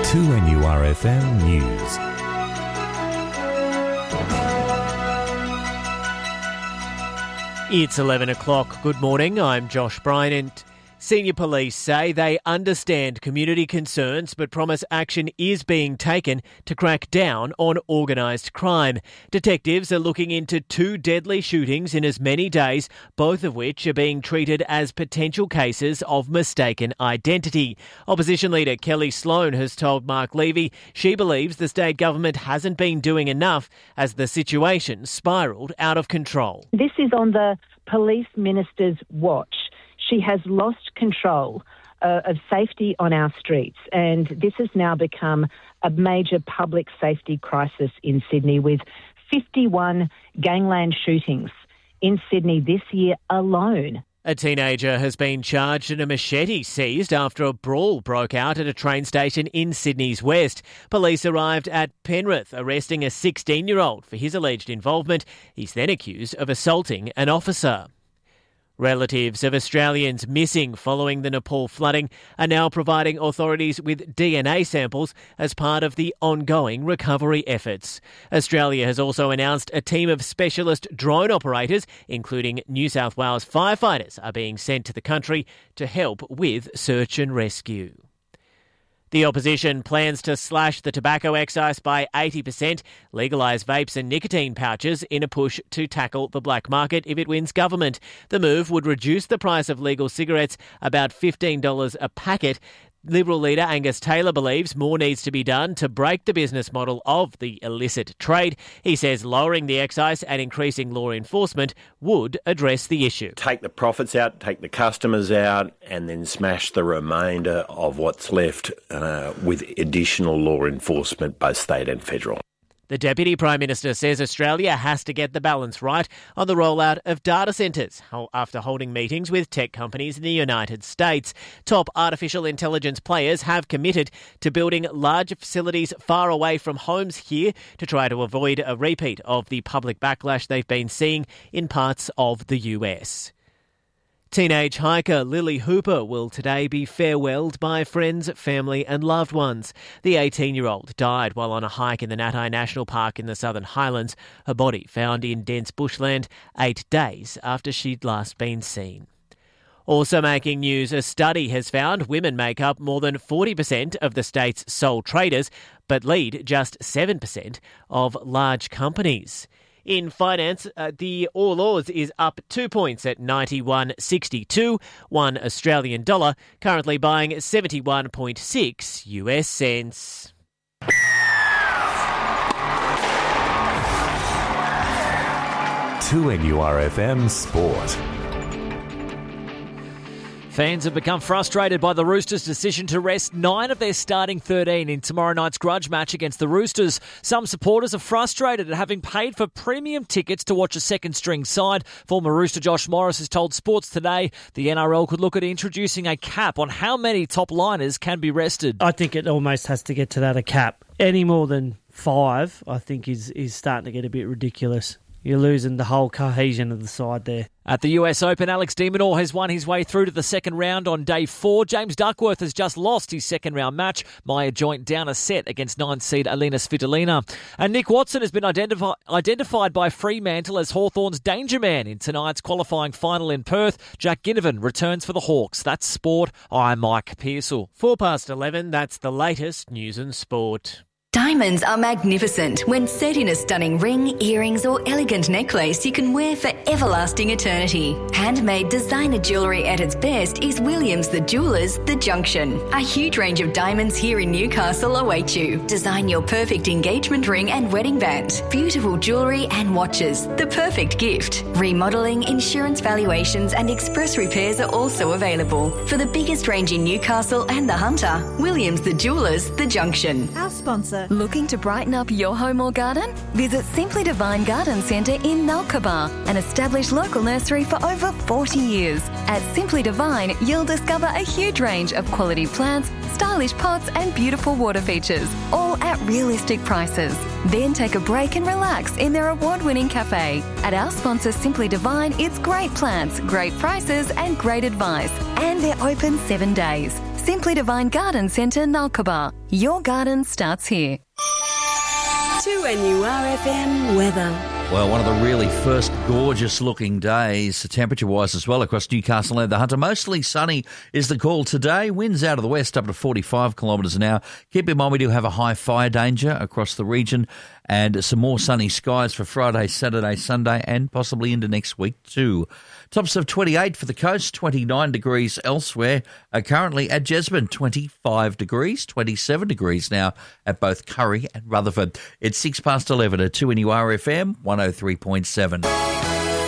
2NURFM News. It's 11 o'clock. Good morning, I'm Josh Bryant. Senior police say they understand community concerns but promise action is being taken to crack down on organised crime. Detectives are looking into 2 deadly shootings in as many days, both of which are being treated as potential cases of mistaken identity. Opposition leader Kelly Sloan has told Mark Levy she believes the state government hasn't been doing enough as the situation spiralled out of control. This is on the police minister's watch. She has lost control of safety on our streets, and this has now become a major public safety crisis in Sydney, with 51 gangland shootings in Sydney this year alone. A teenager has been charged and a machete seized after a brawl broke out at a train station in Sydney's west. Police arrived at Penrith, arresting a 16-year-old for his alleged involvement. He's then accused of assaulting an officer. Relatives of Australians missing following the Nepal flooding are now providing authorities with DNA samples as part of the ongoing recovery efforts. Australia has also announced a team of specialist drone operators, including New South Wales firefighters, are being sent to the country to help with search and rescue. The opposition plans to slash the tobacco excise by 80%, legalise vapes and nicotine pouches in a push to tackle the black market if it wins government. The move would reduce the price of legal cigarettes about $15 a packet. Liberal leader Angus Taylor believes more needs to be done to break the business model of the illicit trade. He says lowering the excise and increasing law enforcement would address the issue. Take the profits out, take the customers out, and then smash the remainder of what's left with additional law enforcement, both state and federal. The Deputy Prime Minister says Australia has to get the balance right on the rollout of data centres after holding meetings with tech companies in the United States. Top artificial intelligence players have committed to building larger facilities far away from homes here to try to avoid a repeat of the public backlash they've been seeing in parts of the US. Teenage hiker Lily Hooper will today be farewelled by friends, family and loved ones. The 18-year-old died while on a hike in the Natai National Park in the Southern Highlands. Her body found in dense bushland 8 days after she'd last been seen. Also making news, a study has found women make up more than 40% of the state's sole traders, but lead just 7% of large companies. In finance, the All Ords is up 2 points at 91.62. 1 Australian dollar currently buying 71.6 US cents. To NURFM Sport. Fans have become frustrated by the Roosters' decision to rest 9 of their starting 13 in tomorrow night's grudge match against the Roosters. Some supporters are frustrated at having paid for premium tickets to watch a second-string side. Former Rooster Josh Morris has told Sports Today the NRL could look at introducing a cap on how many top liners can be rested. I think it almost has to get to that, a cap. Any more than 5, I think, is starting to get a bit ridiculous. You're losing the whole cohesion of the side there. At the US Open, Alex de Minaur has won his way through to the second round on day 4. James Duckworth has just lost his second round match. Maya Joint down a set against 9-seed Alina Svitolina. And Nick Watson has been identified by Fremantle as Hawthorn's danger man in tonight's qualifying final in Perth. Jack Ginnivan returns for the Hawks. That's sport. I'm Mike Pearsall. 11:04, that's the latest news and sport. Diamonds are magnificent when set in a stunning ring, earrings or elegant necklace you can wear for everlasting eternity. Handmade designer jewellery at its best is Williams the Jewellers The Junction. A huge range of diamonds here in Newcastle await you. Design your perfect engagement ring and wedding band. Beautiful jewellery and watches. The perfect gift. Remodelling, insurance valuations and express repairs are also available. For the biggest range in Newcastle and the Hunter, Williams the Jewellers The Junction. Our sponsor. Looking to brighten up your home or garden? Visit Simply Divine Garden Centre in Nalkaba, an established local nursery for over 40 years. At Simply Divine, you'll discover a huge range of quality plants, stylish pots and beautiful water features, all at realistic prices. Then take a break and relax in their award-winning cafe. At our sponsor Simply Divine, it's great plants, great prices and great advice. And they're open 7 days. Simply Divine Garden Centre, Nulkaba. Your garden starts here. 2NURFM weather. Well, one of the really first gorgeous-looking days, temperature-wise as well, across Newcastle and the Hunter. Mostly sunny is the call today. Winds out of the west up to 45 kilometres an hour. Keep in mind we do have a high fire danger across the region and some more sunny skies for Friday, Saturday, Sunday and possibly into next week too. Tops of 28 for the coast, 29 degrees elsewhere. Currently at Jesmond, 25 degrees, 27 degrees now at both Curry and Rutherford. It's 11:06 at 2NURFM 103.7.